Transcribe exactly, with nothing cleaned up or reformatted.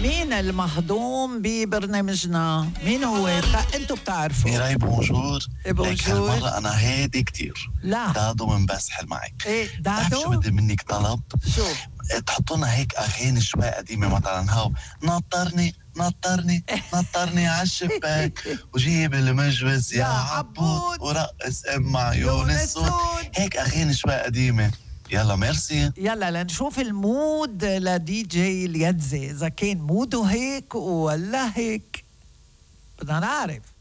مين المهضوم ببرنامجنا؟ مين هو؟ انتوا بتعرفوا. ميراي بونجور. بونجور. لك هالمرة أنا هادي كتير. لا دادو من بسحل معك. ايه دادو؟ بتعرف شو بدي منك طلب؟ شو؟ تحطونا هيك أغاني شوي قديمة مثلا هاو نطرني نطرني نطرني عالشباك وجيب المجوز يا عبود ورقص ام عيون السود. هيك أغاني شوي قديمة. يلا ميرسي. يلا لنشوف المود لدي جي اليدزي إذا كان موده هيك ولا هيك بدنا نعرف.